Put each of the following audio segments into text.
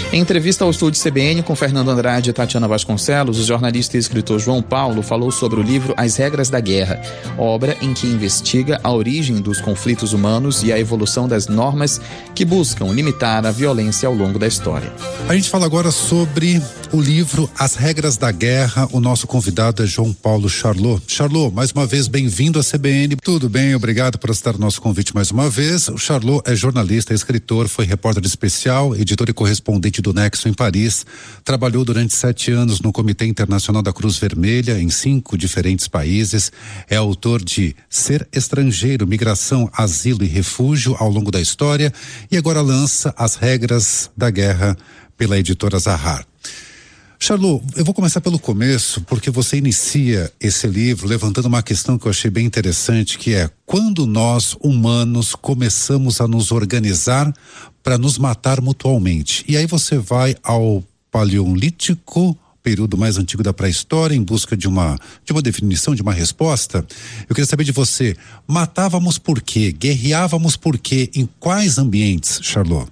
Em entrevista ao estúdio CBN com Fernando Andrade e Tatiana Vasconcelos, o jornalista e escritor João Paulo falou sobre o livro As Regras da Guerra, obra em que investiga a origem dos conflitos humanos e a evolução das normas que buscam limitar a violência ao longo da história. A gente fala agora sobre o livro As Regras da Guerra. O nosso convidado é João Paulo Charlot. Charlot, mais uma vez bem-vindo à CBN. Tudo bem, obrigado por aceitar o nosso convite mais uma vez. O Charlot é jornalista, escritor, foi repórter especial, editor e correspondente do Nexo em Paris. Trabalhou durante 7 anos no Comitê Internacional da Cruz Vermelha em 5 diferentes países. É autor de Ser Estrangeiro, Migração, Asilo e Refúgio ao longo da história e agora lança As Regras da Guerra pela editora Zahar. Charlot, eu vou começar pelo começo, porque você inicia esse livro levantando uma questão que eu achei bem interessante, que é quando nós, humanos, começamos a nos organizar para nos matar mutualmente. E aí você vai ao Paleolítico, período mais antigo da pré-história, em busca de uma definição, de uma resposta. Eu queria saber de você, matávamos por quê? Guerreávamos por quê? Em quais ambientes, Charlot?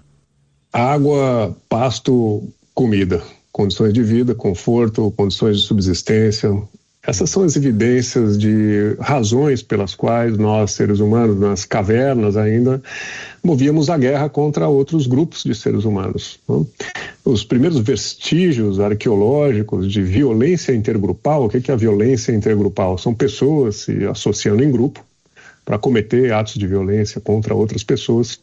Água, pasto, comida. Condições de vida, conforto, condições de subsistência. Essas são as evidências de razões pelas quais nós, seres humanos, nas cavernas ainda, movíamos a guerra contra outros grupos de seres humanos. Os primeiros vestígios arqueológicos de violência intergrupal, o que é a violência intergrupal? São pessoas se associando em grupo para cometer atos de violência contra outras pessoas.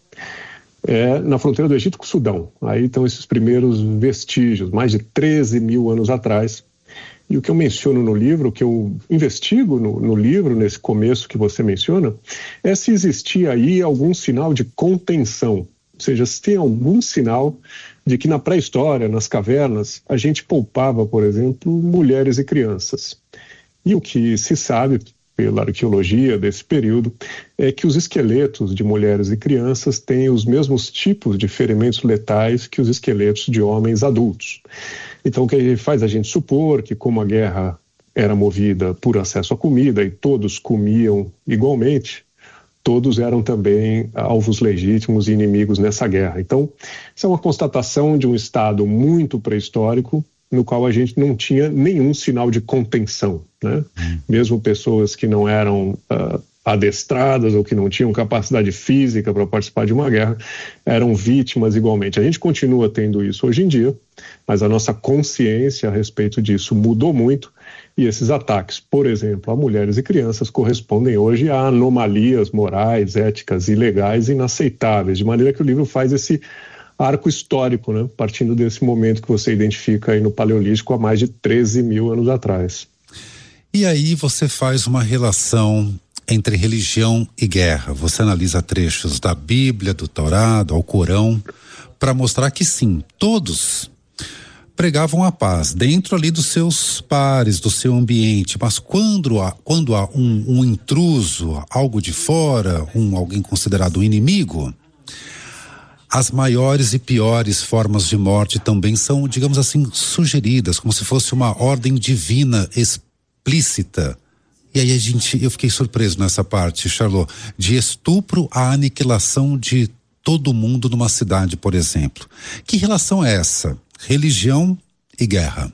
Na fronteira do Egito com o Sudão. Aí estão esses primeiros vestígios, mais de 13 mil anos atrás. E o que eu menciono no livro, o que eu investigo no livro, nesse começo que você menciona, é se existia aí algum sinal de contenção. Ou seja, se tem algum sinal de que na pré-história, nas cavernas, a gente poupava, por exemplo, mulheres e crianças. E o que se sabe pela arqueologia desse período, é que os esqueletos de mulheres e crianças têm os mesmos tipos de ferimentos letais que os esqueletos de homens adultos. Então, o que faz a gente supor que, como a guerra era movida por acesso à comida e todos comiam igualmente, todos eram também alvos legítimos e inimigos nessa guerra. Então, isso é uma constatação de um estado muito pré-histórico, no qual a gente não tinha nenhum sinal de contenção, né? Mesmo pessoas que não eram adestradas ou que não tinham capacidade física para participar de uma guerra, eram vítimas igualmente. A gente continua tendo isso hoje em dia, mas a nossa consciência a respeito disso mudou muito e esses ataques, por exemplo, a mulheres e crianças correspondem hoje a anomalias morais, éticas e legais inaceitáveis, de maneira que o livro faz esse arco histórico, né? Partindo desse momento que você identifica aí no Paleolítico há mais de 13 mil anos atrás. E aí você faz uma relação entre religião e guerra. Você analisa trechos da Bíblia, do Torá, do Alcorão, para mostrar que sim, todos pregavam a paz dentro ali dos seus pares, do seu ambiente, mas quando há um intruso, algo de fora, alguém considerado um inimigo, as maiores e piores formas de morte também são, digamos assim, sugeridas, como se fosse uma ordem divina explícita. E aí eu fiquei surpreso nessa parte, Charlot, de estupro à aniquilação de todo mundo numa cidade, por exemplo. Que relação é essa? Religião e guerra?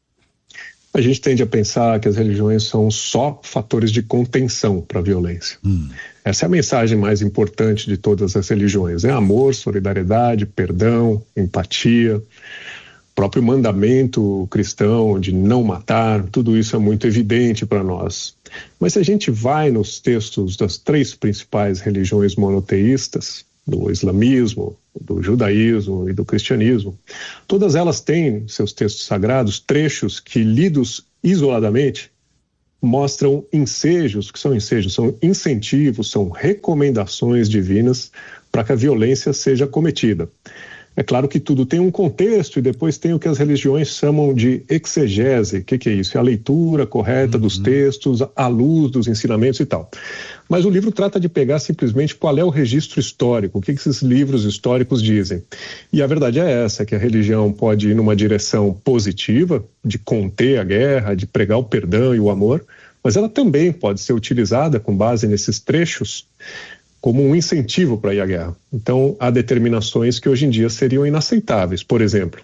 A gente tende a pensar que as religiões são só fatores de contenção para a violência. Essa é a mensagem mais importante de todas as religiões, né? Amor, solidariedade, perdão, empatia, o próprio mandamento cristão de não matar, tudo isso é muito evidente para nós. Mas se a gente vai nos textos das 3 principais religiões monoteístas, do islamismo, do judaísmo e do cristianismo, todas elas têm seus textos sagrados, trechos que, lidos isoladamente, mostram ensejos, que são ensejos, são incentivos, são recomendações divinas para que a violência seja cometida. É claro que tudo tem um contexto e depois tem o que as religiões chamam de exegese. O que é isso? É a leitura correta dos textos, à luz dos ensinamentos e tal. Mas o livro trata de pegar simplesmente qual é o registro histórico, o que esses livros históricos dizem. E a verdade é essa, que a religião pode ir numa direção positiva, de conter a guerra, de pregar o perdão e o amor, mas ela também pode ser utilizada com base nesses trechos como um incentivo para ir à guerra. Então, há determinações que hoje em dia seriam inaceitáveis. Por exemplo,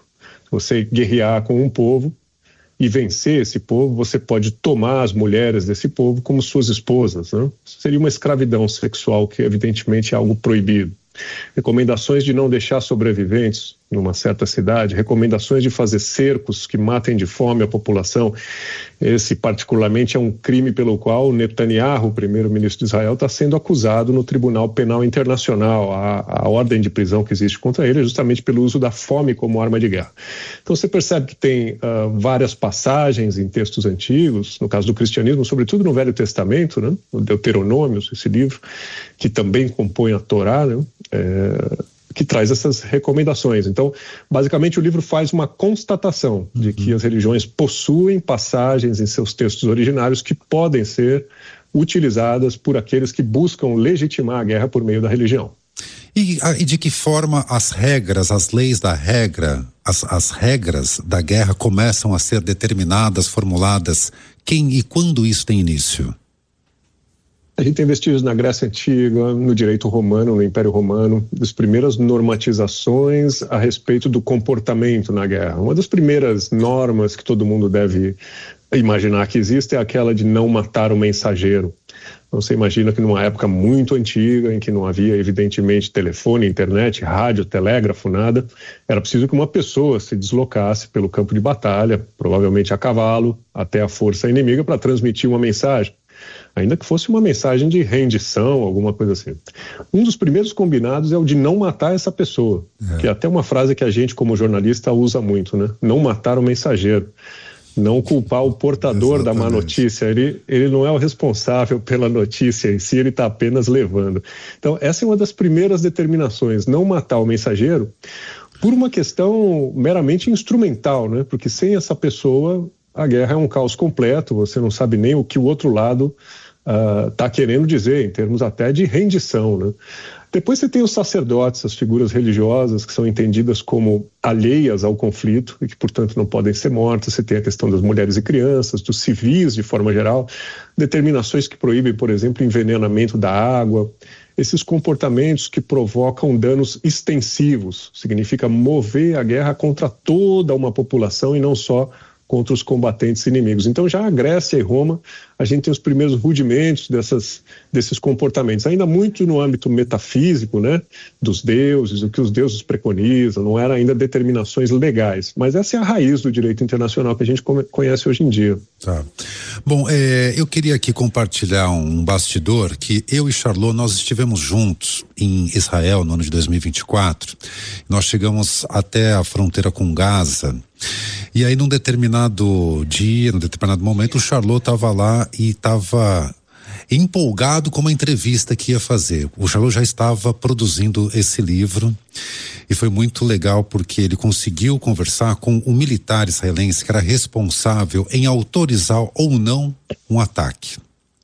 Você guerrear com um povo e vencer esse povo, você pode tomar as mulheres desse povo como suas esposas, né? Seria uma escravidão sexual, que evidentemente é algo proibido. Recomendações de não deixar sobreviventes numa certa cidade, recomendações de fazer cercos que matem de fome a população. Esse, particularmente, é um crime pelo qual Netanyahu, o primeiro-ministro de Israel, está sendo acusado no Tribunal Penal Internacional. A ordem de prisão que existe contra ele é justamente pelo uso da fome como arma de guerra. Então você percebe que tem várias passagens em textos antigos, no caso do cristianismo, sobretudo no Velho Testamento, né? O Deuteronômio, esse livro, que também compõe a Torá, né? Que traz essas recomendações. Então, basicamente, o livro faz uma constatação de que as religiões possuem passagens em seus textos originários que podem ser utilizadas por aqueles que buscam legitimar a guerra por meio da religião. E de que forma as regras, as leis da regra, as regras da guerra começam a ser determinadas, formuladas? Quem e quando isso tem início? A gente tem vestígios na Grécia Antiga, no direito romano, no Império Romano, das primeiras normatizações a respeito do comportamento na guerra. Uma das primeiras normas que todo mundo deve imaginar que existe é aquela de não matar o mensageiro. Então, você imagina que numa época muito antiga, em que não havia, evidentemente, telefone, internet, rádio, telégrafo, nada, era preciso que uma pessoa se deslocasse pelo campo de batalha, provavelmente a cavalo, até a força inimiga para transmitir uma mensagem. Ainda que fosse uma mensagem de rendição, alguma coisa assim. Um dos primeiros combinados é o de não matar essa pessoa, que é até uma frase que a gente, como jornalista, usa muito, né? Não matar o mensageiro, não culpar o portador da má notícia. Ele não é o responsável pela notícia em si, ele está apenas levando. Então, essa é uma das primeiras determinações, não matar o mensageiro, por uma questão meramente instrumental, né? Porque sem essa pessoa, a guerra é um caos completo, você não sabe nem o que o outro lado está querendo dizer, em termos até de rendição, né? Depois você tem os sacerdotes, as figuras religiosas que são entendidas como alheias ao conflito e que, portanto, não podem ser mortas. Você tem a questão das mulheres e crianças, dos civis de forma geral, determinações que proíbem, por exemplo, envenenamento da água. Esses comportamentos que provocam danos extensivos, significa mover a guerra contra toda uma população e não só contra os combatentes inimigos. Então, já a Grécia e Roma, a gente tem os primeiros rudimentos desses comportamentos, ainda muito no âmbito metafísico, né, dos deuses, o que os deuses preconizam, não eram ainda determinações legais, mas essa é a raiz do direito internacional que a gente conhece hoje em dia. Tá. Bom, eu queria aqui compartilhar um bastidor que eu e Charlot, nós estivemos juntos em Israel no ano de 2024, nós chegamos até a fronteira com Gaza. E aí, num determinado dia, num determinado momento, o Charlot estava lá e estava empolgado com uma entrevista que ia fazer. O Charlot já estava produzindo esse livro e foi muito legal porque ele conseguiu conversar com um militar israelense que era responsável em autorizar ou não um ataque.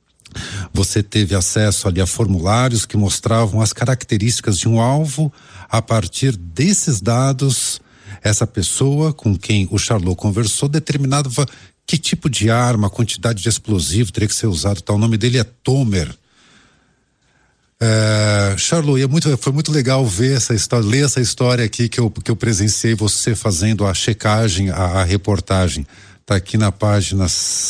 Você teve acesso ali a formulários que mostravam as características de um alvo. A partir desses dados, essa pessoa com quem o Charlot conversou determinava que tipo de arma, quantidade de explosivo teria que ser usado, tal. O nome dele é Tomer. Charlot, foi muito legal ver essa história, ler essa história aqui que eu presenciei você fazendo a checagem, a reportagem. Tá aqui na página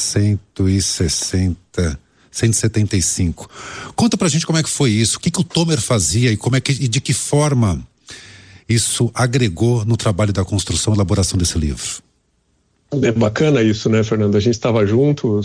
175. Conta pra gente como é que foi isso, o que o Tomer fazia e e de que forma isso agregou no trabalho da construção e elaboração desse livro. É bacana isso, né, Fernando? A gente estava junto,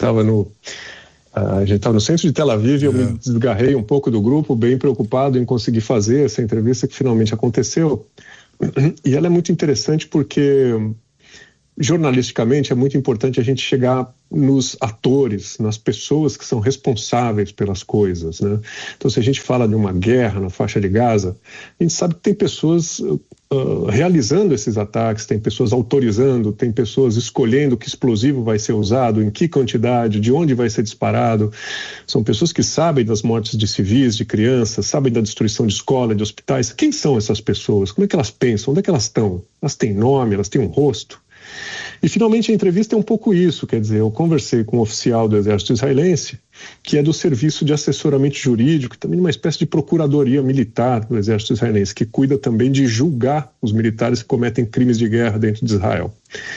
a gente estava no centro de Tel Aviv e eu me desgarrei um pouco do grupo, bem preocupado em conseguir fazer essa entrevista que finalmente aconteceu. E ela é muito interessante porque, jornalisticamente, é muito importante a gente chegar nos atores, nas pessoas que são responsáveis pelas coisas, né? Então, se a gente fala de uma guerra na faixa de Gaza, a gente sabe que tem pessoas realizando esses ataques, tem pessoas autorizando, tem pessoas escolhendo que explosivo vai ser usado, em que quantidade, de onde vai ser disparado. São pessoas que sabem das mortes de civis, de crianças, sabem da destruição de escolas, de hospitais. Quem são essas pessoas? Como é que elas pensam? Onde é que elas estão? Elas têm nome? Elas têm um rosto? E, finalmente, a entrevista é um pouco isso, quer dizer, eu conversei com um oficial do exército israelense, que é do serviço de assessoramento jurídico, também uma espécie de procuradoria militar do exército israelense, que cuida também de julgar os militares que cometem crimes de guerra dentro de Israel.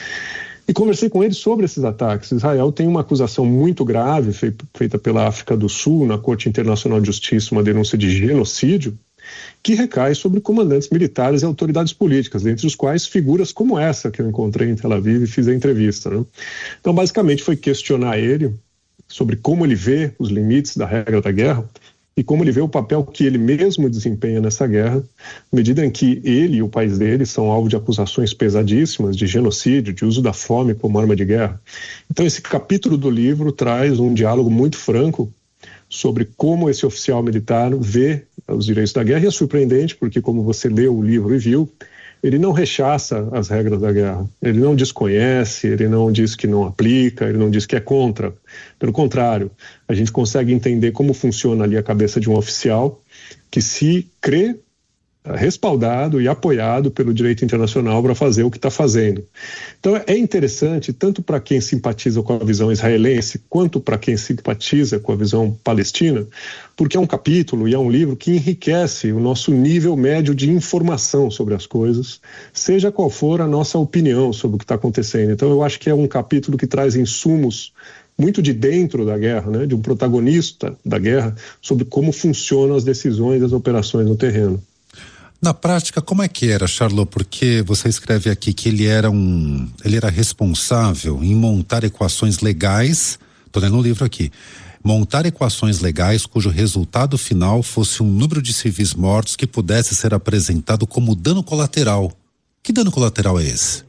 E conversei com ele sobre esses ataques. Israel tem uma acusação muito grave, feita pela África do Sul, na Corte Internacional de Justiça, uma denúncia de genocídio, que recai sobre comandantes militares e autoridades políticas, dentre os quais figuras como essa que eu encontrei em Tel Aviv e fiz a entrevista, né? Então, basicamente, foi questionar ele sobre como ele vê os limites da regra da guerra e como ele vê o papel que ele mesmo desempenha nessa guerra, à medida em que ele e o país dele são alvo de acusações pesadíssimas de genocídio, de uso da fome como arma de guerra. Então, esse capítulo do livro traz um diálogo muito franco sobre como esse oficial militar vê os direitos da guerra, e é surpreendente porque, como você leu o livro e viu, ele não rechaça as regras da guerra, ele não desconhece, ele não diz que não aplica, ele não diz que é contra. Pelo contrário, a gente consegue entender como funciona ali a cabeça de um oficial que se crê respaldado e apoiado pelo direito internacional para fazer o que está fazendo. Então é interessante, tanto para quem simpatiza com a visão israelense, quanto para quem simpatiza com a visão palestina, porque é um capítulo e é um livro que enriquece o nosso nível médio de informação sobre as coisas, seja qual for a nossa opinião sobre o que está acontecendo. Então eu acho que é um capítulo que traz insumos muito de dentro da guerra, né, de um protagonista da guerra, sobre como funcionam as decisões e as operações no terreno. Na prática, como é que era, Charlot? Porque você escreve aqui que ele era responsável em montar equações legais, estou lendo um livro aqui, montar equações legais cujo resultado final fosse um número de civis mortos que pudesse ser apresentado como dano colateral. Que dano colateral é esse?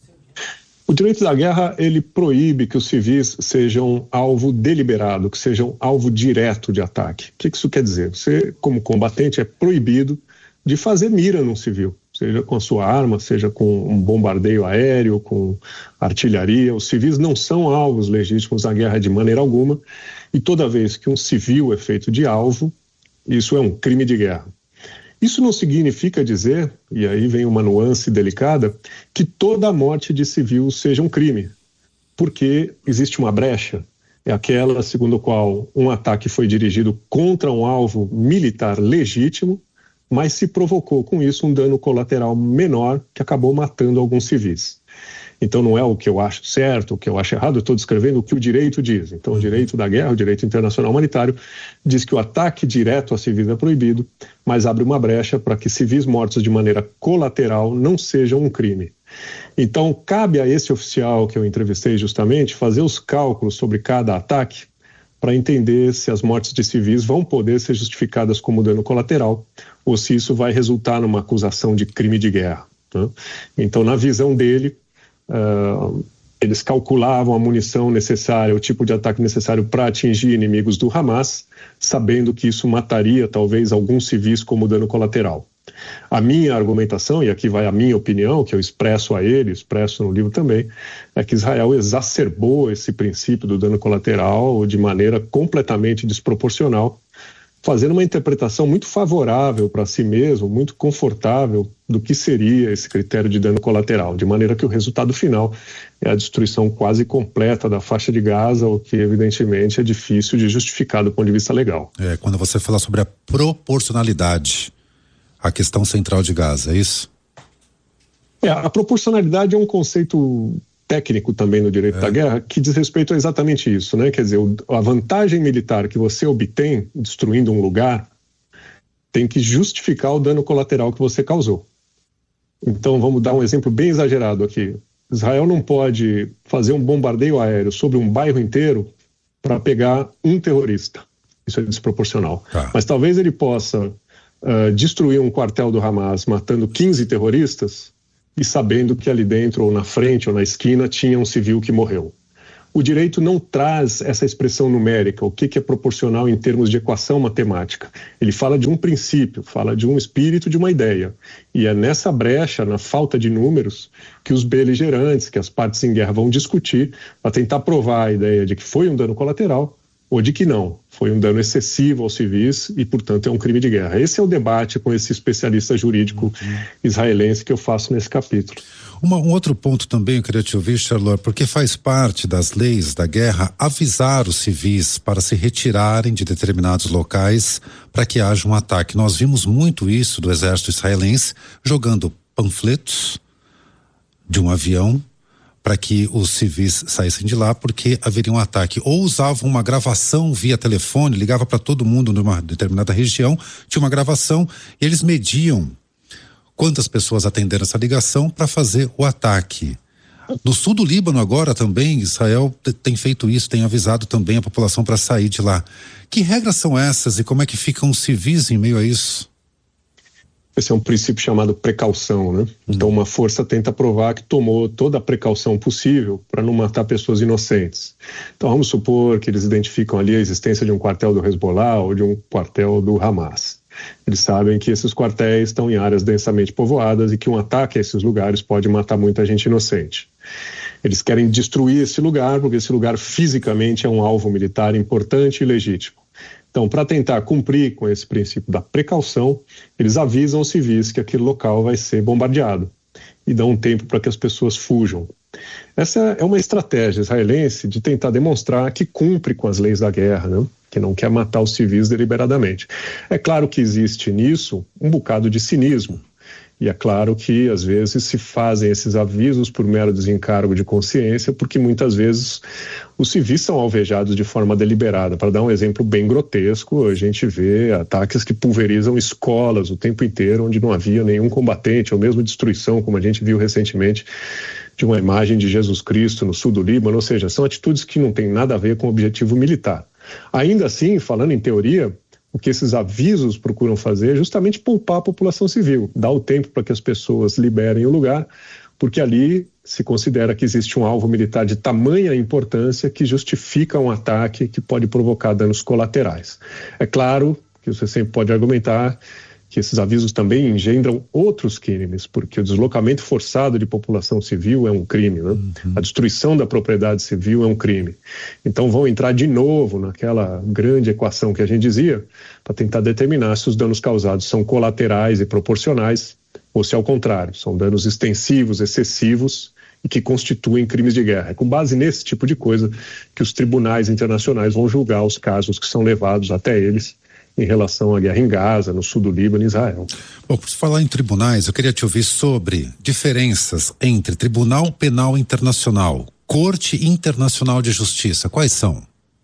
O direito da guerra, ele proíbe que os civis sejam alvo deliberado, que sejam alvo direto de ataque. O que isso quer dizer? Você, como combatente, é proibido de fazer mira num civil, seja com a sua arma, seja com um bombardeio aéreo, com artilharia. Os civis não são alvos legítimos da guerra de maneira alguma, e toda vez que um civil é feito de alvo, isso é um crime de guerra. Isso não significa dizer, e aí vem uma nuance delicada, que toda morte de civil seja um crime, porque existe uma brecha, é aquela segundo a qual um ataque foi dirigido contra um alvo militar legítimo, mas se provocou com isso um dano colateral menor que acabou matando alguns civis. Então não é o que eu acho certo, o que eu acho errado, eu estou descrevendo o que o direito diz. Então o direito da guerra, o direito internacional humanitário, diz que o ataque direto a civis é proibido, mas abre uma brecha para que civis mortos de maneira colateral não sejam um crime. Então cabe a esse oficial que eu entrevistei justamente fazer os cálculos sobre cada ataque para entender se as mortes de civis vão poder ser justificadas como dano colateral ou se isso vai resultar numa acusação de crime de guerra, né? Então, na visão dele, eles calculavam a munição necessária, o tipo de ataque necessário para atingir inimigos do Hamas, sabendo que isso mataria talvez alguns civis como dano colateral. A minha argumentação, e aqui vai a minha opinião, que eu expresso a ele, expresso no livro também, é que Israel exacerbou esse princípio do dano colateral de maneira completamente desproporcional, fazendo uma interpretação muito favorável para si mesmo, muito confortável do que seria esse critério de dano colateral, de maneira que o resultado final é a destruição quase completa da faixa de Gaza, o que evidentemente é difícil de justificar do ponto de vista legal. Quando você fala sobre a proporcionalidade, a questão central de Gaza, é isso? A proporcionalidade é um conceito técnico também no direito da guerra que diz respeito a exatamente isso, né? Quer dizer, a vantagem militar que você obtém destruindo um lugar tem que justificar o dano colateral que você causou. Então, vamos dar um exemplo bem exagerado aqui. Israel não pode fazer um bombardeio aéreo sobre um bairro inteiro para pegar um terrorista. Isso é desproporcional. Mas talvez ele possa destruir um quartel do Hamas matando 15 terroristas e sabendo que ali dentro, ou na frente, ou na esquina, tinha um civil que morreu. O direito não traz essa expressão numérica, o que é proporcional em termos de equação matemática. Ele fala de um princípio, fala de um espírito, de uma ideia. E é nessa brecha, na falta de números, que os beligerantes, que as partes em guerra vão discutir para tentar provar a ideia de que foi um dano colateral ou de que não, foi um dano excessivo aos civis e, portanto, é um crime de guerra. Esse é o debate com esse especialista jurídico israelense que eu faço nesse capítulo. Um outro ponto também eu queria te ouvir, Charlotte, porque faz parte das leis da guerra avisar os civis para se retirarem de determinados locais para que haja um ataque. Nós vimos muito isso do exército israelense jogando panfletos de um avião para que os civis saíssem de lá porque haveria um ataque. Ou usavam uma gravação via telefone, ligava para todo mundo numa determinada região, tinha uma gravação e eles mediam quantas pessoas atenderam essa ligação para fazer o ataque. No sul do Líbano agora também, Israel tem feito isso, tem avisado também a população para sair de lá. Que regras são essas e como é que ficam os civis em meio a isso? Esse é um princípio chamado precaução, né? Então uma força tenta provar que tomou toda a precaução possível para não matar pessoas inocentes. Então vamos supor que eles identificam ali a existência de um quartel do Hezbollah ou de um quartel do Hamas. Eles sabem que esses quartéis estão em áreas densamente povoadas e que um ataque a esses lugares pode matar muita gente inocente. Eles querem destruir esse lugar porque esse lugar fisicamente é um alvo militar importante e legítimo. Então, para tentar cumprir com esse princípio da precaução, eles avisam os civis que aquele local vai ser bombardeado e dão um tempo para que as pessoas fujam. Essa é uma estratégia israelense de tentar demonstrar que cumpre com as leis da guerra, né? Que não quer matar os civis deliberadamente. É claro que existe nisso um bocado de cinismo. E é claro que, às vezes, se fazem esses avisos por mero desencargo de consciência, porque muitas vezes os civis são alvejados de forma deliberada. Para dar um exemplo bem grotesco, a gente vê ataques que pulverizam escolas o tempo inteiro, onde não havia nenhum combatente, ou mesmo destruição, como a gente viu recentemente, de uma imagem de Jesus Cristo no sul do Líbano. Ou seja, são atitudes que não têm nada a ver com o objetivo militar. Ainda assim, falando em teoria, o que esses avisos procuram fazer é justamente poupar a população civil, dar o tempo para que as pessoas liberem o lugar, porque ali se considera que existe um alvo militar de tamanha importância que justifica um ataque que pode provocar danos colaterais. É claro que você sempre pode argumentar que esses avisos também engendram outros crimes, porque o deslocamento forçado de população civil é um crime, né? A destruição da propriedade civil é um crime. Então vão entrar de novo naquela grande equação que a gente dizia, para tentar determinar se os danos causados são colaterais e proporcionais, ou se ao contrário, são danos extensivos, excessivos e que constituem crimes de guerra. É com base nesse tipo de coisa que os tribunais internacionais vão julgar os casos que são levados até eles em relação à guerra em Gaza, no sul do Líbano e Israel. Bom, por falar em tribunais, eu queria te ouvir sobre diferenças entre Tribunal Penal Internacional, Corte Internacional de Justiça. Quais são?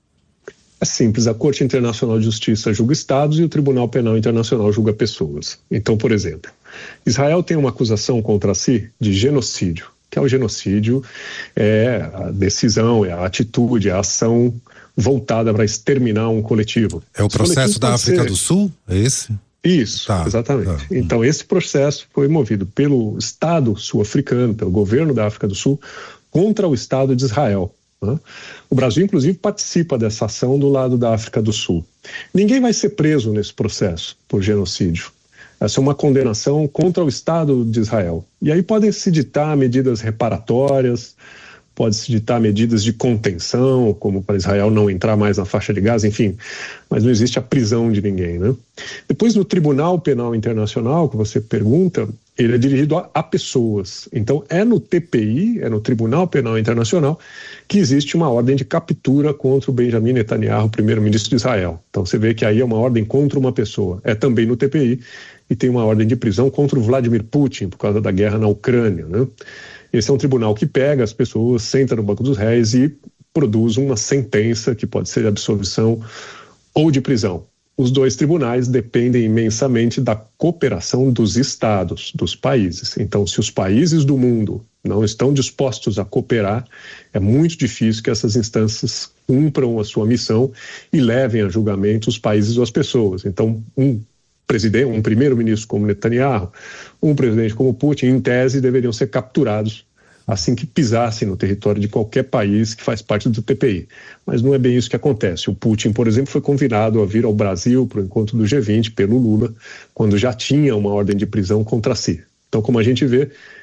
É simples, a Corte Internacional de Justiça julga estados e o Tribunal Penal Internacional julga pessoas. Então, por exemplo, Israel tem uma acusação contra si de genocídio, que é o genocídio, é a decisão, é a atitude, é a ação voltada para exterminar um coletivo. É o processo da África do Sul? É esse? Isso, exatamente. Então, esse processo foi movido pelo Estado sul-africano, pelo governo da África do Sul, contra o Estado de Israel. Né? O Brasil, inclusive, participa dessa ação do lado da África do Sul. Ninguém vai ser preso nesse processo por genocídio. Essa é uma condenação contra o Estado de Israel. E aí podem se ditar medidas reparatórias, pode-se ditar medidas de contenção, como para Israel não entrar mais na faixa de Gaza, enfim, mas não existe a prisão de ninguém, né? Depois, no Tribunal Penal Internacional, que você pergunta, ele é dirigido a pessoas. Então, é no TPI, é no Tribunal Penal Internacional, que existe uma ordem de captura contra o Benjamin Netanyahu, primeiro-ministro de Israel. Então, você vê que aí é uma ordem contra uma pessoa. É também no TPI e tem uma ordem de prisão contra o Vladimir Putin, por causa da guerra na Ucrânia, né? Esse é um tribunal que pega as pessoas, senta no banco dos réis e produz uma sentença que pode ser de absolvição ou de prisão. Os dois tribunais dependem imensamente da cooperação dos estados, dos países. Então, se os países do mundo não estão dispostos a cooperar, é muito difícil que essas instâncias cumpram a sua missão e levem a julgamento os países ou as pessoas. Então, um primeiro-ministro como Netanyahu, um presidente como Putin, em tese, deveriam ser capturados assim que pisassem no território de qualquer país que faz parte do TPI. Mas não é bem isso que acontece. O Putin, por exemplo, foi convidado a vir ao Brasil para o encontro do G20 pelo Lula, quando já tinha uma ordem de prisão contra si. Então, como a gente vê,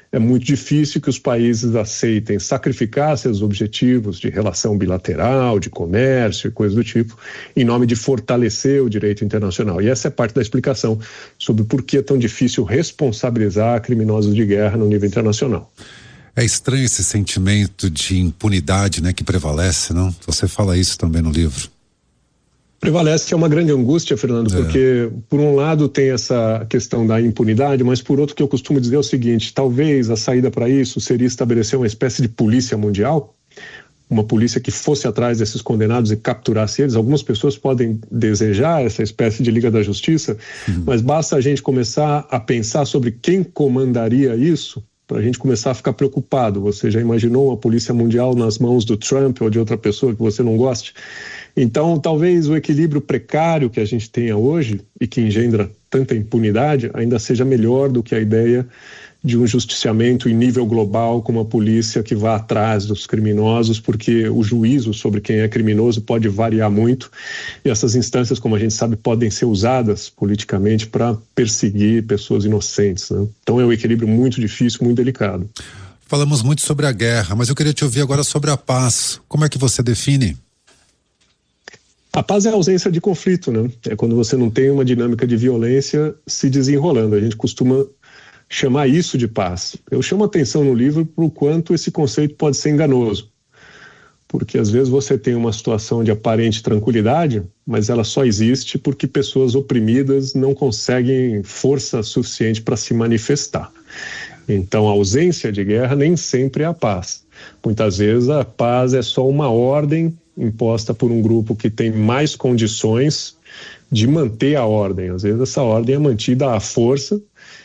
é muito difícil que os países aceitem sacrificar seus objetivos de relação bilateral, de comércio e coisas do tipo, em nome de fortalecer o direito internacional. E essa é parte da explicação sobre por que é tão difícil responsabilizar criminosos de guerra no nível internacional. É estranho esse sentimento de impunidade, né, que prevalece, não? Você fala isso também no livro. Prevalece, é uma grande angústia, Fernando, porque por um lado tem essa questão da impunidade, mas por outro que eu costumo dizer é o seguinte: talvez a saída para isso seria estabelecer uma espécie de polícia mundial, uma polícia que fosse atrás desses condenados e capturasse eles. Algumas pessoas podem desejar essa espécie de Liga da Justiça, mas basta a gente começar a pensar sobre quem comandaria isso para a gente começar a ficar preocupado. Você já imaginou uma polícia mundial nas mãos do Trump ou de outra pessoa que você não goste? Então, talvez o equilíbrio precário que a gente tenha hoje e que engendra tanta impunidade ainda seja melhor do que a ideia de um justiciamento em nível global com uma polícia que vá atrás dos criminosos, porque o juízo sobre quem é criminoso pode variar muito e essas instâncias, como a gente sabe, podem ser usadas politicamente para perseguir pessoas inocentes, né? Então é um equilíbrio muito difícil, muito delicado. Falamos muito sobre a guerra, mas eu queria te ouvir agora sobre a paz. Como é que você define? A paz é a ausência de conflito, né? É quando você não tem uma dinâmica de violência se desenrolando. A gente costuma chamar isso de paz. Eu chamo atenção no livro para o quanto esse conceito pode ser enganoso. Porque às vezes você tem uma situação de aparente tranquilidade, mas ela só existe porque pessoas oprimidas não conseguem força suficiente para se manifestar. Então a ausência de guerra nem sempre é a paz. Muitas vezes a paz é só uma ordem imposta por um grupo que tem mais condições de manter a ordem. Às vezes essa ordem é mantida à força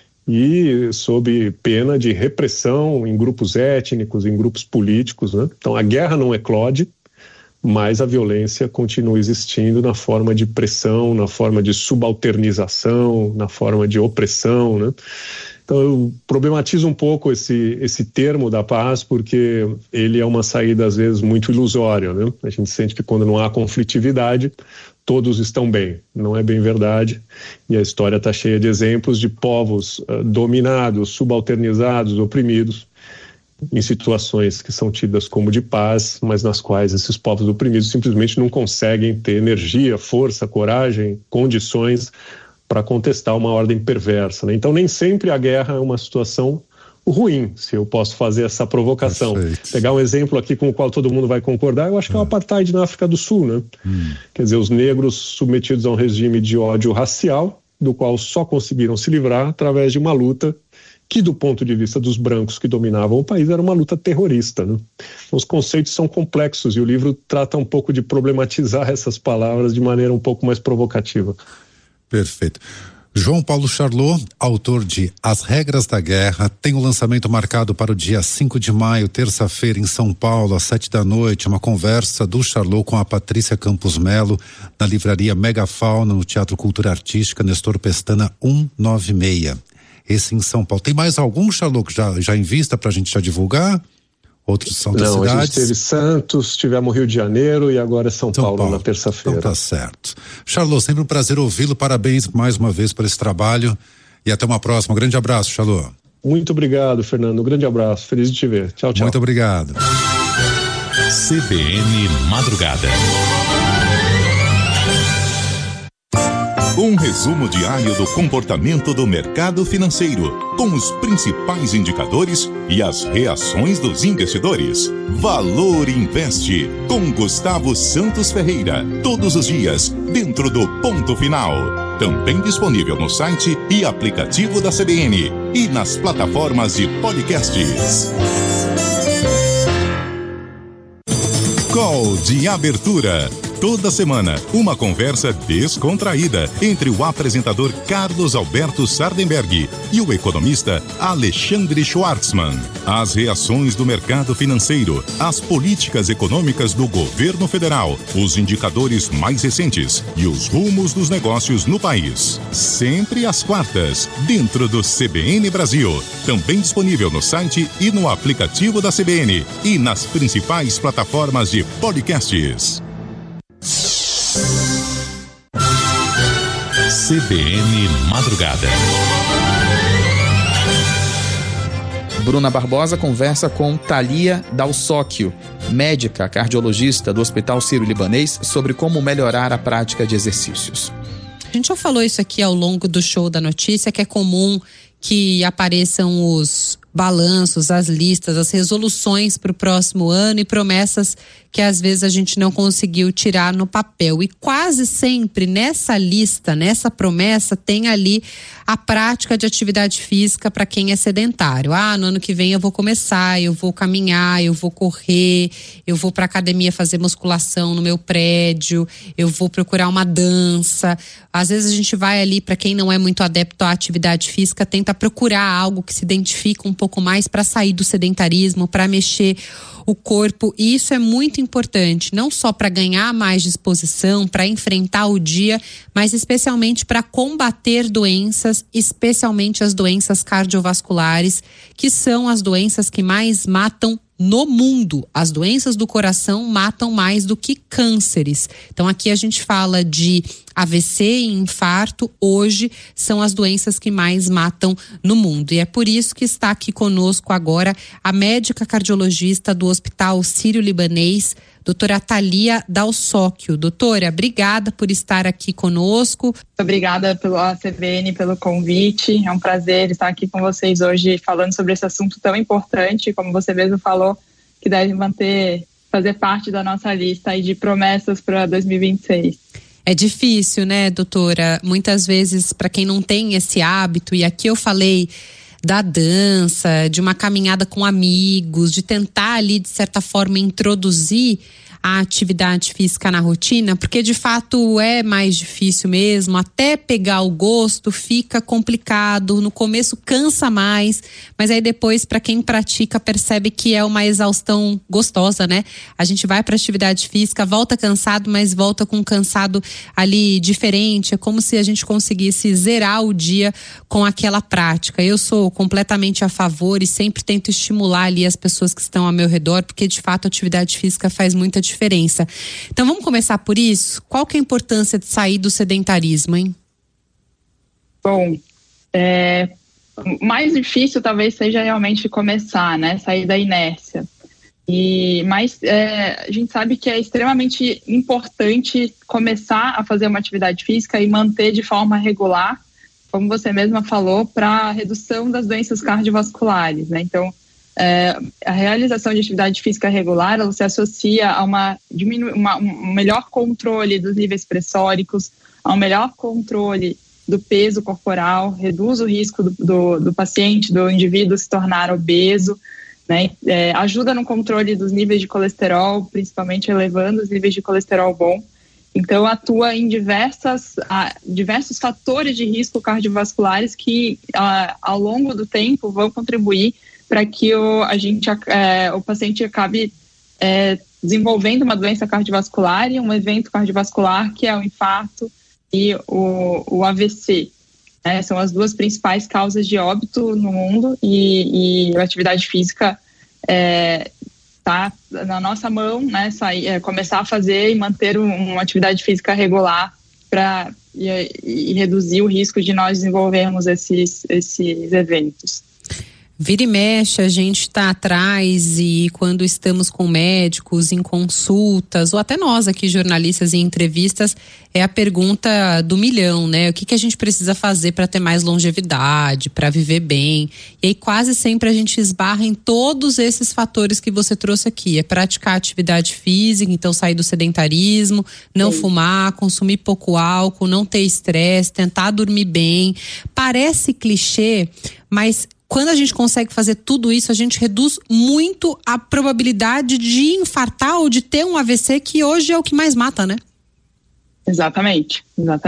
e sob pena de repressão em grupos étnicos, em grupos políticos, né? Então a guerra não eclode, mas a violência continua existindo na forma de pressão, na forma de subalternização, na forma de opressão, né? Então eu problematizo um pouco esse termo da paz, porque ele é uma saída às vezes muito ilusória, né? A gente sente que quando não há conflitividade, todos estão bem. Não é bem verdade. E a história está cheia de exemplos de povos dominados, subalternizados, oprimidos, em situações que são tidas como de paz, mas nas quais esses povos oprimidos simplesmente não conseguem ter energia, força, coragem, condições para contestar uma ordem perversa, né? Então nem sempre a guerra é uma situação ruim, se eu posso fazer essa provocação. Perfeito. Pegar um exemplo aqui com o qual todo mundo vai concordar, eu acho que é o apartheid na África do Sul, né? Quer dizer, os negros submetidos a um regime de ódio racial, do qual só conseguiram se livrar através de uma luta que, do ponto de vista dos brancos que dominavam o país, era uma luta terrorista, né? Os conceitos são complexos e o livro trata um pouco de problematizar essas palavras de maneira um pouco mais provocativa. Perfeito. João Paulo Charlot, autor de As Regras da Guerra, tem o lançamento marcado para o dia 5 de maio, terça-feira, em São Paulo, às 7h, uma conversa do Charlot com a Patrícia Campos Melo, na livraria Megafauna, no Teatro Cultura Artística, Nestor Pestana 196. Esse em São Paulo. Tem mais algum, Charlot, que já em vista para a gente já divulgar? Outras cidades? Não, a gente teve Santos, tivemos Rio de Janeiro e agora é São Paulo na terça-feira. Então tá certo. Charlot, sempre um prazer ouvi-lo, parabéns mais uma vez por esse trabalho e até uma próxima. Um grande abraço, Charlot. Muito obrigado, Fernando, um grande abraço, feliz de te ver. Tchau, tchau. Muito obrigado. CBN Madrugada. Um resumo diário do comportamento do mercado financeiro, com os principais indicadores e as reações dos investidores. Valor Investe, com Gustavo Santos Ferreira, todos os dias, dentro do Ponto Final. Também disponível no site e aplicativo da CBN e nas plataformas de podcasts. Call de abertura. Toda semana, uma conversa descontraída entre o apresentador Carlos Alberto Sardenberg e o economista Alexandre Schwartzman. As reações do mercado financeiro, as políticas econômicas do governo federal, os indicadores mais recentes e os rumos dos negócios no país. Sempre às quartas, dentro do CBN Brasil. Também disponível no site e no aplicativo da CBN e nas principais plataformas de podcasts. CBN Madrugada. Bruna Barbosa conversa com Thalia Dalsóquio, médica cardiologista do Hospital Sírio-Libanês, sobre como melhorar a prática de exercícios. A gente já falou isso aqui ao longo do Show da Notícia, que é comum que apareçam os balanços, as listas, as resoluções para o próximo ano e promessas que às vezes a gente não conseguiu tirar no papel. E quase sempre nessa lista, nessa promessa, tem ali a prática de atividade física para quem é sedentário. No ano que vem eu vou começar, eu vou caminhar, eu vou correr, eu vou para academia fazer musculação no meu prédio, eu vou procurar uma dança. Às vezes a gente vai ali, para quem não é muito adepto à atividade física, tenta procurar algo que se identifica um pouco mais para sair do sedentarismo, para mexer o corpo, e isso é muito importante, não só para ganhar mais disposição, para enfrentar o dia, mas especialmente para combater doenças, especialmente as doenças cardiovasculares, que são as doenças que mais matam no mundo. As doenças do coração matam mais do que cânceres. Então aqui a gente fala de AVC e infarto, hoje são as doenças que mais matam no mundo. E é por isso que está aqui conosco agora a médica cardiologista do Hospital Sírio-Libanês, doutora Thalia Dalsóquio. Doutora, obrigada por estar aqui conosco. Muito obrigada pela CBN, pelo convite. É um prazer estar aqui com vocês hoje falando sobre esse assunto tão importante, como você mesmo falou, que deve fazer parte da nossa lista aí de promessas para 2026. É difícil, né, doutora? Muitas vezes, para quem não tem esse hábito, e aqui eu falei da dança, de uma caminhada com amigos, de tentar ali, de certa forma, introduzir a atividade física na rotina, porque de fato é mais difícil mesmo, até pegar o gosto fica complicado, no começo cansa mais, mas aí depois, para quem pratica, percebe que é uma exaustão gostosa, né? A gente vai para atividade física, volta cansado, mas volta com um cansado ali diferente, é como se a gente conseguisse zerar o dia com aquela prática. Eu sou completamente a favor e sempre tento estimular ali as pessoas que estão ao meu redor, porque de fato a atividade física faz muita diferença. Então vamos começar por isso? Qual que é a importância de sair do sedentarismo, hein? Bom, o mais difícil talvez seja realmente começar, né? Sair da inércia. Mas a gente sabe que é extremamente importante começar a fazer uma atividade física e manter de forma regular, como você mesma falou, para a redução das doenças cardiovasculares, né? Então, a realização de atividade física regular, ela se associa a um melhor controle dos níveis pressóricos, a um melhor controle do peso corporal, reduz o risco do paciente, do indivíduo se tornar obeso, né? Ajuda no controle dos níveis de colesterol, principalmente elevando os níveis de colesterol bom. Então, atua em diversos fatores de risco cardiovasculares que, ao longo do tempo, vão contribuir para que o paciente acabe desenvolvendo uma doença cardiovascular e um evento cardiovascular, que é o infarto e o AVC. São as duas principais causas de óbito no mundo, e a atividade física está na nossa mão, né? Começar a fazer e manter uma atividade física regular e reduzir o risco de nós desenvolvermos esses eventos. Vira e mexe, a gente está atrás, e quando estamos com médicos em consultas, ou até nós aqui jornalistas em entrevistas, é a pergunta do milhão, né? O que a gente precisa fazer para ter mais longevidade, para viver bem? E aí quase sempre a gente esbarra em todos esses fatores que você trouxe aqui. É praticar atividade física, então sair do sedentarismo, não fumar, consumir pouco álcool, não ter estresse, tentar dormir bem. Parece clichê, mas quando a gente consegue fazer tudo isso, a gente reduz muito a probabilidade de infartar ou de ter um AVC, que hoje é o que mais mata, né? Exatamente.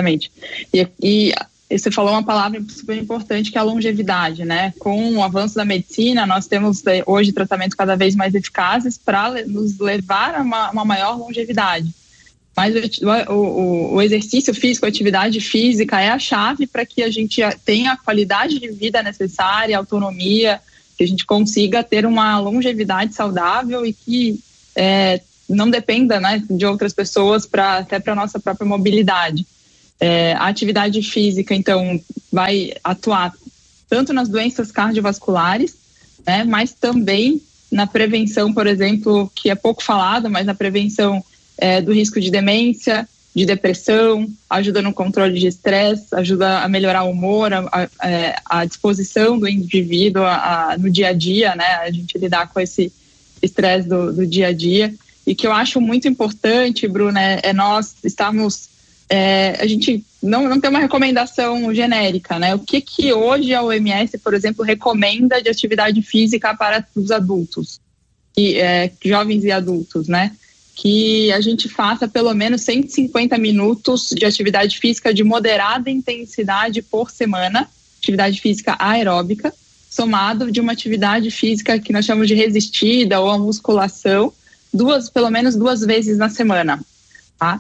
E você falou uma palavra super importante, que é a longevidade, né? Com o avanço da medicina, nós temos hoje tratamentos cada vez mais eficazes para nos levar a uma maior longevidade. Mas o exercício físico, a atividade física é a chave para que a gente tenha a qualidade de vida necessária, autonomia, que a gente consiga ter uma longevidade saudável e que não dependa, né, de outras pessoas, até para a nossa própria mobilidade. A atividade física, então, vai atuar tanto nas doenças cardiovasculares, né? Mas também na prevenção, por exemplo, que é pouco falado, mas na prevenção do risco de demência, de depressão, ajuda no controle de estresse, ajuda a melhorar o humor, a disposição do indivíduo no dia a dia, né? A gente lidar com esse estresse do dia a dia. E que eu acho muito importante, Bruna, é nós estarmos... a gente não tem uma recomendação genérica, né? O que hoje a OMS, por exemplo, recomenda de atividade física para os adultos, jovens e adultos, né? Que a gente faça pelo menos 150 minutos de atividade física de moderada intensidade por semana, atividade física aeróbica, somado de uma atividade física que nós chamamos de resistida ou a musculação, pelo menos 2 vezes na semana, tá?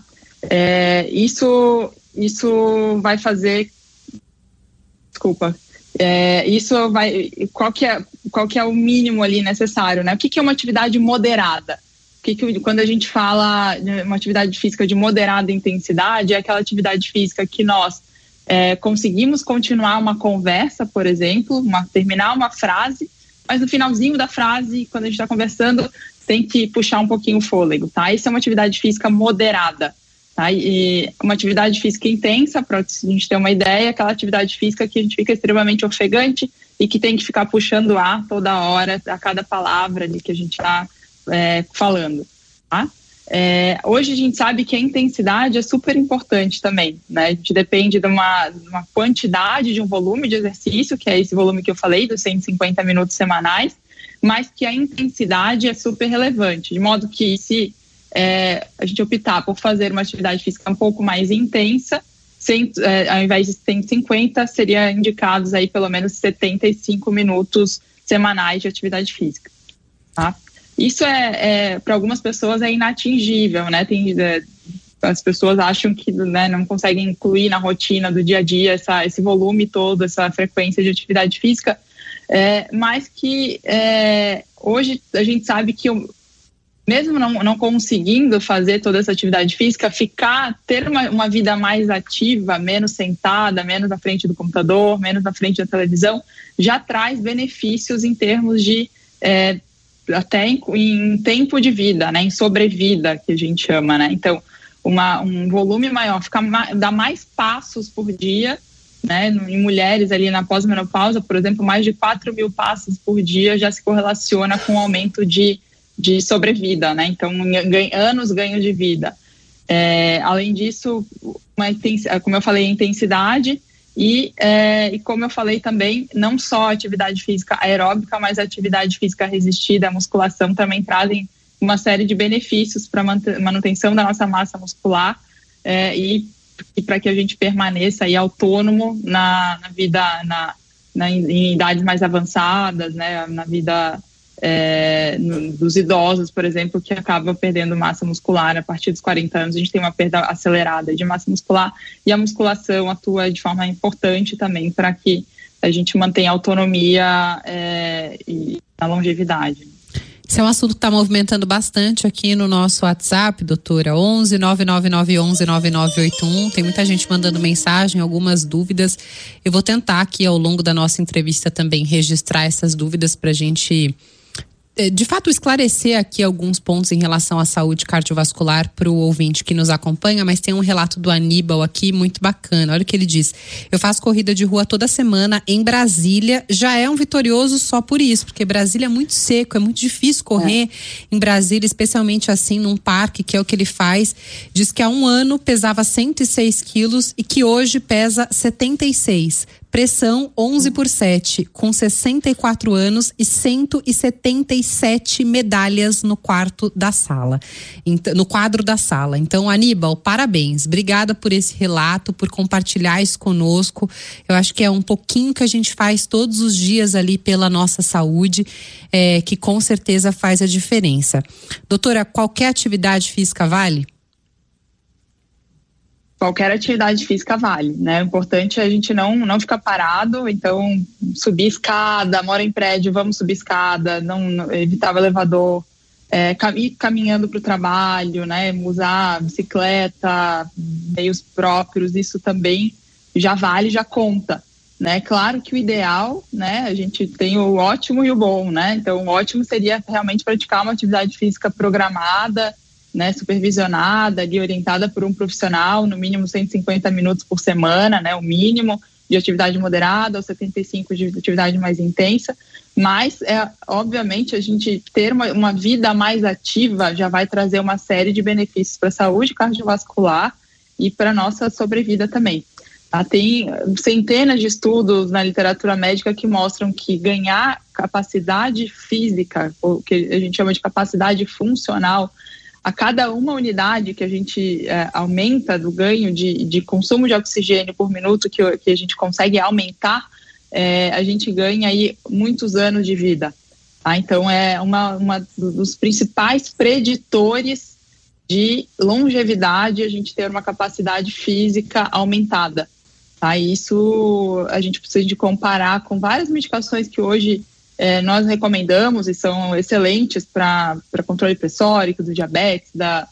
Isso vai fazer... Desculpa. Isso vai... Qual que é o mínimo ali necessário, né? O que é uma atividade moderada? Quando a gente fala de uma atividade física de moderada intensidade, é aquela atividade física que nós conseguimos continuar uma conversa, por exemplo, terminar uma frase, mas no finalzinho da frase, quando a gente está conversando, tem que puxar um pouquinho o fôlego, tá? Isso é uma atividade física moderada, tá? E uma atividade física intensa, para a gente ter uma ideia, aquela atividade física que a gente fica extremamente ofegante e que tem que ficar puxando ar toda hora, a cada palavra ali que a gente está falando, tá? Hoje a gente sabe que a intensidade é super importante também, né? A gente depende de uma quantidade, de um volume de exercício, que é esse volume que eu falei, dos 150 minutos semanais, mas que a intensidade é super relevante, de modo que se a gente optar por fazer uma atividade física um pouco mais intensa, ao invés de 150, seria indicados aí pelo menos 75 minutos semanais de atividade física, tá? Isso para algumas pessoas é inatingível, né? As pessoas acham que, né, não conseguem incluir na rotina do dia a dia esse volume todo, essa frequência de atividade física, mas que hoje a gente sabe que mesmo não conseguindo fazer toda essa atividade física, ter uma vida mais ativa, menos sentada, menos na frente do computador, menos na frente da televisão, já traz benefícios em termos de até em tempo de vida, né, em sobrevida, que a gente chama, né? Então, um volume maior, dá mais passos por dia, né? Em mulheres ali na pós-menopausa, por exemplo, mais de 4.000 passos por dia já se correlaciona com o aumento de sobrevida, né? Então, anos ganho de vida. Além disso, como eu falei, a intensidade e como eu falei também, não só a atividade física aeróbica, mas a atividade física resistida, a musculação também trazem uma série de benefícios para a manutenção da nossa massa muscular e para que a gente permaneça aí autônomo na vida, em idades mais avançadas, né, na vida dos idosos, por exemplo, que acaba perdendo massa muscular a partir dos 40 anos. A gente tem uma perda acelerada de massa muscular e a musculação atua de forma importante também para que a gente mantenha a autonomia e a longevidade. Esse é um assunto que está movimentando bastante aqui no nosso WhatsApp, doutora, 11 99911 9981. Tem muita gente mandando mensagem, algumas dúvidas. Eu vou tentar aqui ao longo da nossa entrevista também registrar essas dúvidas para a gente, de fato, esclarecer aqui alguns pontos em relação à saúde cardiovascular para o ouvinte que nos acompanha, mas tem um relato do Aníbal aqui muito bacana. Olha o que ele diz: eu faço corrida de rua toda semana em Brasília, já é um vitorioso só por isso, porque Brasília é muito seco, é muito difícil correr em Brasília, especialmente assim num parque, que é o que ele faz. Diz que há um ano pesava 106 quilos e que hoje pesa 76. Pressão 11/7, com 64 anos e 177 medalhas no quadro da sala. Então, Aníbal, parabéns. Obrigada por esse relato, por compartilhar isso conosco. Eu acho que é um pouquinho que a gente faz todos os dias ali pela nossa saúde, que com certeza faz a diferença. Doutora, qualquer atividade física vale? Qualquer atividade física vale, né? O importante é a gente não ficar parado, então subir escada, mora em prédio, vamos subir escada, não evitar o elevador, ir caminhando para o trabalho, né? Usar bicicleta, meios próprios, isso também já vale, já conta. né? Claro que o ideal, né? A gente tem o ótimo e o bom, né? Então, o ótimo seria realmente praticar uma atividade física programada, né? Supervisionada, ali, orientada por um profissional, no mínimo 150 minutos por semana, né? O mínimo de atividade moderada ou 75 de atividade mais intensa. Mas, obviamente, a gente ter uma vida mais ativa já vai trazer uma série de benefícios para a saúde cardiovascular e para a nossa sobrevida também. Tem centenas de estudos na literatura médica que mostram que ganhar capacidade física, o que a gente chama de capacidade funcional, a cada uma unidade que a gente aumenta do ganho de consumo de oxigênio por minuto que a gente consegue aumentar, a gente ganha aí muitos anos de vida. Tá? Então, é uma dos principais preditores de longevidade a gente ter uma capacidade física aumentada. Tá? Isso a gente precisa de comparar com várias medicações que hoje nós recomendamos e são excelentes para controle pressórico, do diabetes,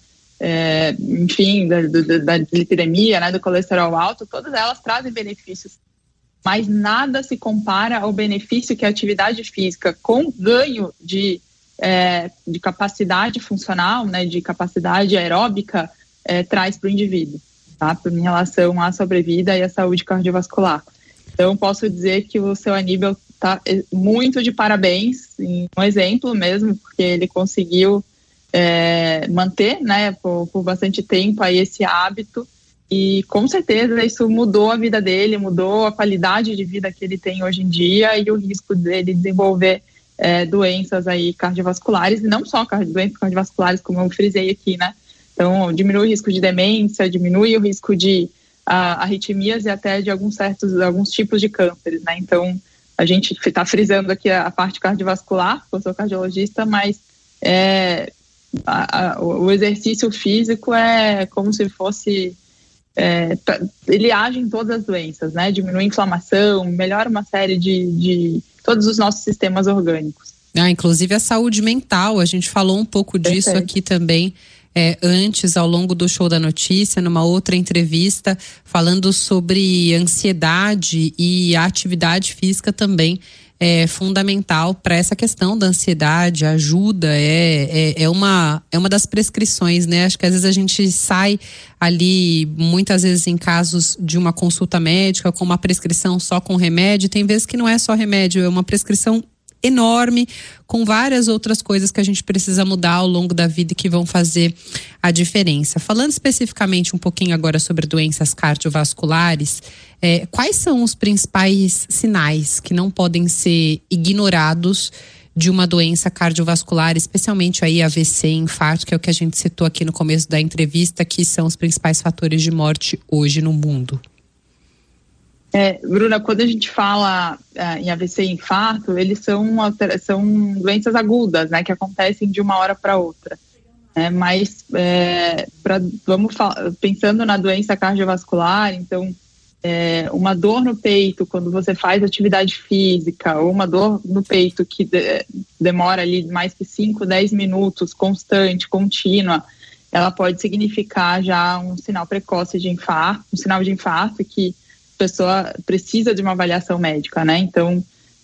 enfim, da lipidemia, né, do colesterol alto. Todas elas trazem benefícios, mas nada se compara ao benefício que a atividade física com ganho de capacidade funcional, né, de capacidade aeróbica, traz para o indivíduo, tá? Em relação à sobrevida e à saúde cardiovascular. Então, posso dizer que o seu Aníbal está muito de parabéns, um exemplo mesmo, porque ele conseguiu manter, né, por bastante tempo aí esse hábito, e com certeza isso mudou a vida dele, mudou a qualidade de vida que ele tem hoje em dia e o risco dele desenvolver doenças aí cardiovasculares, e não só doenças cardiovasculares, como eu frisei aqui, né? Então, diminui o risco de demência, diminui o risco de arritmias e até de alguns tipos de cânceres, né? Então, a gente está frisando aqui a parte cardiovascular, porque eu sou cardiologista, mas o exercício físico é como se fosse... ele age em todas as doenças, né? Diminui a inflamação, melhora uma série de todos os nossos sistemas orgânicos. Inclusive a saúde mental, a gente falou um pouco disso aqui também antes, ao longo do Show da Notícia, numa outra entrevista, falando sobre ansiedade, e a atividade física também é fundamental para essa questão da ansiedade, ajuda, é uma das prescrições, né? Acho que às vezes a gente sai ali, muitas vezes em casos de uma consulta médica, com uma prescrição só com remédio, tem vezes que não é só remédio, é uma prescrição enorme, com várias outras coisas que a gente precisa mudar ao longo da vida e que vão fazer a diferença. Falando especificamente um pouquinho agora sobre doenças cardiovasculares, quais são os principais sinais que não podem ser ignorados de uma doença cardiovascular, especialmente aí AVC, infarto, que é o que a gente citou aqui no começo da entrevista, que são os principais fatores de morte hoje no mundo? Bruna, quando a gente fala em AVC e infarto, eles são doenças agudas, né, que acontecem de uma hora para outra. Mas pensando na doença cardiovascular, então uma dor no peito quando você faz atividade física, ou uma dor no peito que demora ali mais que 5, 10 minutos, constante, contínua, ela pode significar já um sinal precoce de infarto, um sinal de infarto que a pessoa precisa de uma avaliação médica, né? Então,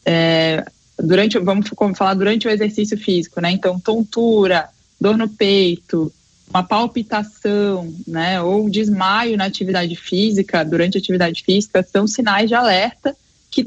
vamos falar durante o exercício físico, né? Então, tontura, dor no peito, uma palpitação, né? Ou desmaio na atividade física, durante a atividade física, são sinais de alerta que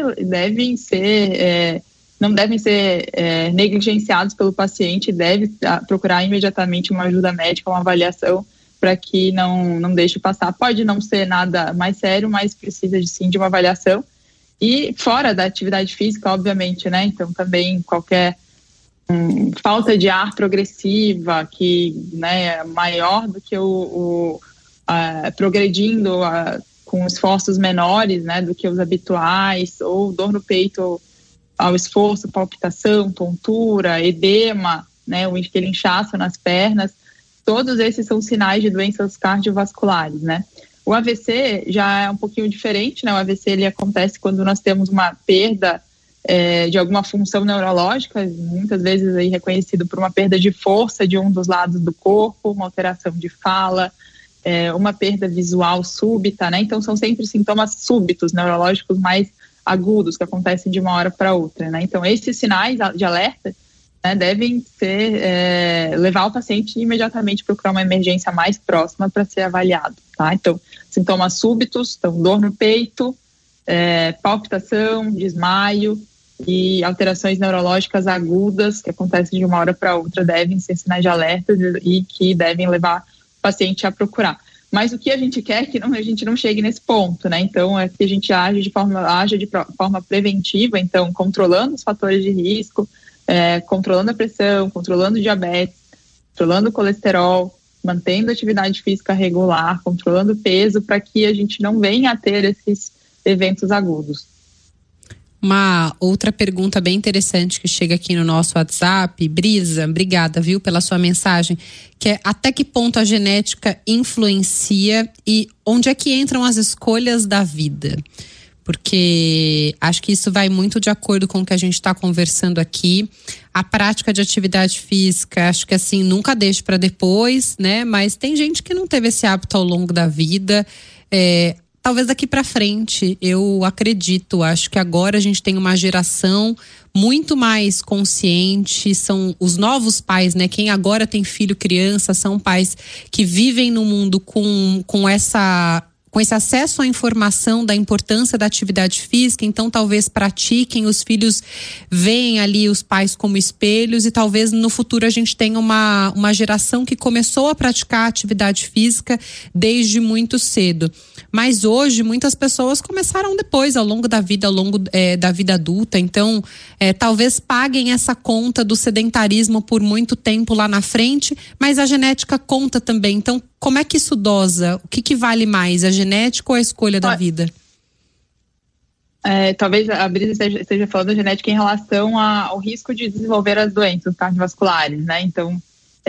não devem ser negligenciados pelo paciente, deve procurar imediatamente uma ajuda médica, uma avaliação, para que não deixe passar. Pode não ser nada mais sério, mas precisa sim de uma avaliação. E fora da atividade física, obviamente, né? Então também qualquer falta de ar progressiva, que, né, é maior do que progredindo com esforços menores, né, do que os habituais, ou dor no peito ao esforço, palpitação, tontura, edema, né, aquele inchaço nas pernas. Todos esses são sinais de doenças cardiovasculares, né? O AVC já é um pouquinho diferente, né? O AVC ele acontece quando nós temos uma perda de alguma função neurológica, muitas vezes aí reconhecido por uma perda de força de um dos lados do corpo, uma alteração de fala, uma perda visual súbita, né? Então são sempre sintomas súbitos, neurológicos mais agudos, que acontecem de uma hora para outra, né? Então esses sinais de alerta, né, devem levar o paciente imediatamente procurar uma emergência mais próxima para ser avaliado, tá? Então, sintomas súbitos, então, dor no peito, palpitação, desmaio e alterações neurológicas agudas que acontecem de uma hora para outra devem ser sinais de alerta e que devem levar o paciente a procurar. Mas o que a gente quer é que a gente não chegue nesse ponto, né? Então, é que a gente age de forma preventiva, então, controlando os fatores de risco, controlando a pressão, controlando o diabetes, controlando o colesterol, mantendo a atividade física regular, controlando o peso, para que a gente não venha a ter esses eventos agudos. Uma outra pergunta bem interessante que chega aqui no nosso WhatsApp, Brisa, obrigada, viu, pela sua mensagem, que é: até que ponto a genética influencia e onde é que entram as escolhas da vida? Porque acho que isso vai muito de acordo com o que a gente está conversando aqui. A prática de atividade física, acho que assim, nunca deixe para depois, né? Mas tem gente que não teve esse hábito ao longo da vida. Talvez daqui para frente, eu acredito, acho que agora a gente tem uma geração muito mais consciente, são os novos pais, né? Quem agora tem filho, criança, são pais que vivem no mundo com esse acesso à informação da importância da atividade física, então talvez pratiquem, os filhos veem ali os pais como espelhos e talvez no futuro a gente tenha uma geração que começou a praticar atividade física desde muito cedo. Mas hoje muitas pessoas começaram depois, ao longo da vida, da vida adulta, então talvez paguem essa conta do sedentarismo por muito tempo lá na frente, mas a genética conta também, então como é que isso dosa? O que vale mais, a genética ou a escolha da vida? Talvez a Brisa esteja falando da genética em relação ao risco de desenvolver as doenças cardiovasculares, né? Então,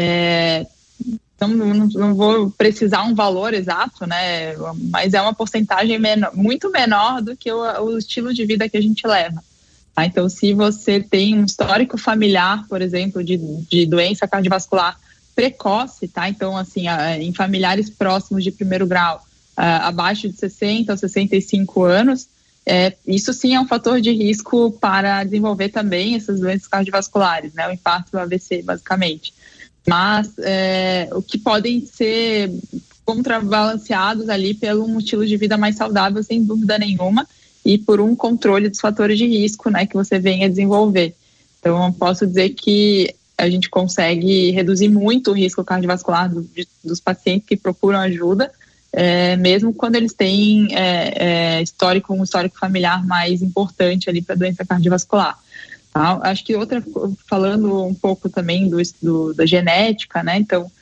não vou precisar um valor exato, né? Mas é uma porcentagem muito menor do que o estilo de vida que a gente leva. Tá? Então, se você tem um histórico familiar, por exemplo, de doença cardiovascular precoce, tá? Então, assim, em familiares próximos de primeiro grau, abaixo de 60 ou 65 anos, isso sim é um fator de risco para desenvolver também essas doenças cardiovasculares, né? O infarto e o AVC, basicamente. Mas o que podem ser contrabalanceados ali pelo um estilo de vida mais saudável, sem dúvida nenhuma, e por um controle dos fatores de risco, né, que você venha desenvolver. Então, eu posso dizer que a gente consegue reduzir muito o risco cardiovascular dos pacientes que procuram ajuda, mesmo quando eles têm um histórico familiar mais importante ali para a doença cardiovascular. Tá? Acho que falando um pouco também da genética, né? Então,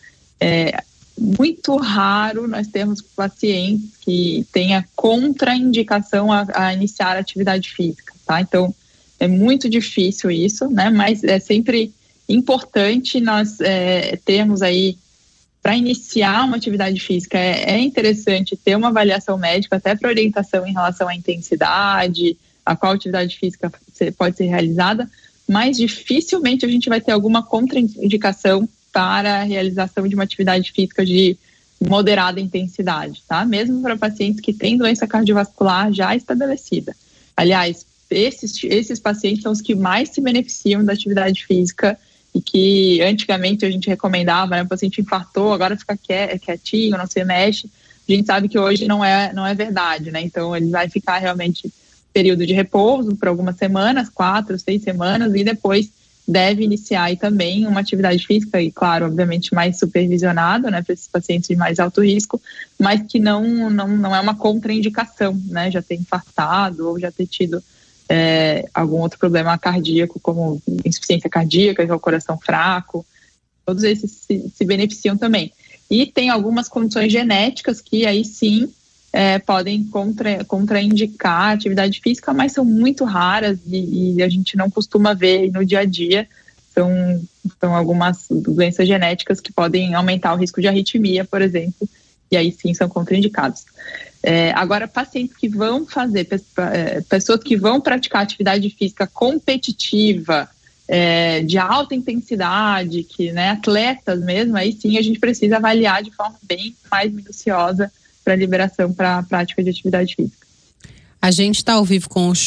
muito raro nós termos pacientes que tenha contraindicação a iniciar a atividade física, tá? Então, é muito difícil isso, né? Mas é sempre importante nós termos aí, para iniciar uma atividade física, é interessante ter uma avaliação médica, até para orientação em relação à intensidade, a qual atividade física pode ser realizada, mas dificilmente a gente vai ter alguma contraindicação para a realização de uma atividade física de moderada intensidade, tá? Mesmo para pacientes que têm doença cardiovascular já estabelecida. Aliás, esses pacientes são os que mais se beneficiam da atividade física e que antigamente a gente recomendava, né? O paciente infartou, agora fica quietinho, não se mexe. A gente sabe que hoje não é verdade, né? Então ele vai ficar realmente período de repouso por algumas semanas, 4, 6 semanas, e depois deve iniciar aí também uma atividade física, e claro, obviamente mais supervisionada, né, para esses pacientes de mais alto risco, mas que não é uma contraindicação, né, já ter infartado ou já ter tido algum outro problema cardíaco, como insuficiência cardíaca, que é o coração fraco, todos esses se beneficiam também. E tem algumas condições genéticas que aí sim podem contraindicar a atividade física, mas são muito raras e a gente não costuma ver no dia a dia. São algumas doenças genéticas que podem aumentar o risco de arritmia, por exemplo, e aí sim são contraindicados. Agora, pacientes que vão pessoas que vão praticar atividade física competitiva, de alta intensidade, que, né, atletas mesmo, aí sim a gente precisa avaliar de forma bem mais minuciosa para liberação para a prática de atividade física. A gente está ao vivo com o